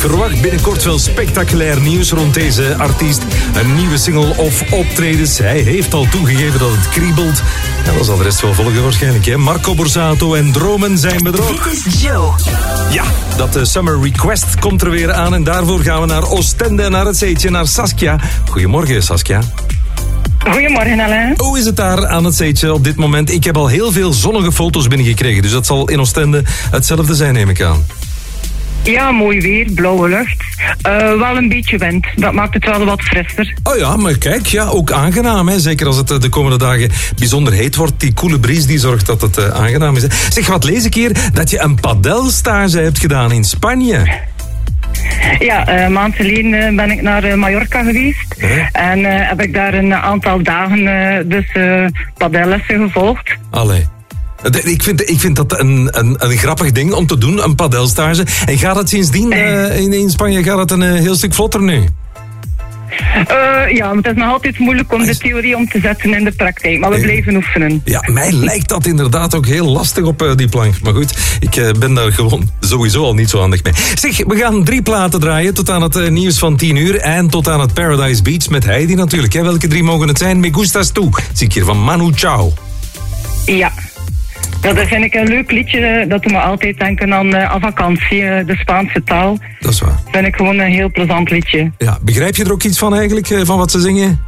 verwacht binnenkort wel spectaculair nieuws rond deze artiest. Een nieuwe single of optredens. Hij heeft al toegegeven dat het kriebelt. Ja, dat zal de rest wel volgen waarschijnlijk, hè. Marco Borsato en Dromen zijn bedrog. Dit is Joe. Ja, dat Summer Request komt er weer aan. En daarvoor gaan we naar Oostende en naar het Zeetje, naar Saskia. Goedemorgen, Saskia. Goedemorgen, Alain. Hoe is het daar aan het Zeetje op dit moment? Ik heb al heel veel zonnige foto's binnengekregen, dus dat zal in Oostende hetzelfde zijn, neem ik aan. Ja, mooi weer, blauwe lucht. Wel een beetje wind, dat maakt het wel wat frisser. Oh ja, maar kijk, ja, ook aangenaam, hè. Zeker als het de komende dagen bijzonder heet wordt. Die koele bries die zorgt dat het aangenaam is. Hè. Zeg, wat lees ik hier? Dat je een padelstage hebt gedaan in Spanje. Ja, een maand geleden ben ik naar Mallorca geweest. En heb ik daar een aantal dagen padellessen gevolgd. Allee. Ik vind dat een grappig ding om te doen, een padelstage. En gaat het sindsdien in Spanje gaat het een heel stuk vlotter nu? Ja, maar het is nog altijd moeilijk om de theorie om te zetten in de praktijk. Maar we blijven oefenen. Ja, mij lijkt dat inderdaad ook heel lastig op die plank. Maar goed, ik ben daar gewoon sowieso al niet zo handig mee. Zeg, we gaan 3 platen draaien tot aan het nieuws van 10 uur. En tot aan het Paradise Beach met Heidi natuurlijk. Hè. Welke 3 mogen het zijn? Me gustas tú. Zie ik hier van Manu Chao. Ja. Ja, dat vind ik een leuk liedje. Dat doet me altijd denken aan vakantie, de Spaanse taal. Dat is waar. Dat vind ik gewoon een heel plezant liedje. Ja, begrijp je er ook iets van eigenlijk, van wat ze zingen?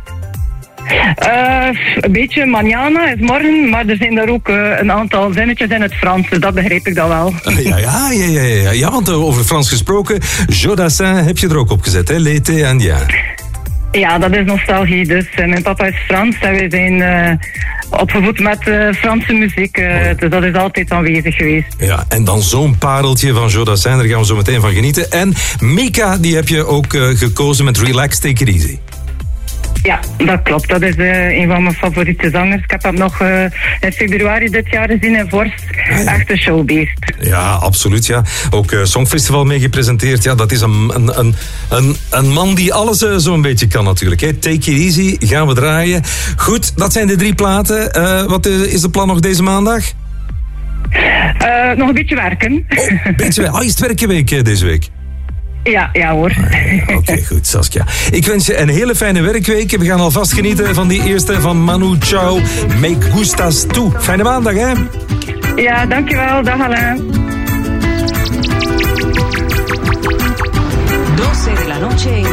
Een beetje mañana is morgen, maar er zijn daar ook een aantal zinnetjes in het Frans, dus dat begrijp ik dan wel. Ja, want over Frans gesproken, Jodassin heb je er ook op gezet, hè? L'été indien. Ja, dat is nostalgie. Dus mijn papa is Frans en wij zijn opgevoed met Franse muziek. Dus dat is altijd aanwezig geweest. Ja, en dan zo'n pareltje van Jodassin, daar gaan we zo meteen van genieten. En Mika, die heb je ook gekozen met Relax, Take It Easy. Ja, dat klopt. Dat is een van mijn favoriete zangers. Ik heb hem nog in februari dit jaar gezien in Vorst. Echt een showbeest. Ja, absoluut. Ja. Ook Songfestival mee gepresenteerd. Ja, dat is een man die alles zo'n beetje kan natuurlijk. Hè. Take It Easy, gaan we draaien. Goed, dat zijn de 3 platen. Wat is het plan nog deze maandag? Nog een beetje werken. Een beetje werken. Is het werkenweek deze week? Ja hoor. Oké, goed, Saskia. Ik wens je een hele fijne werkweek. We gaan alvast genieten van die eerste van Manu Chao. Me gustas tú. Fijne maandag, hè? Ja, dankjewel. Dag Alain. 12 de la noche.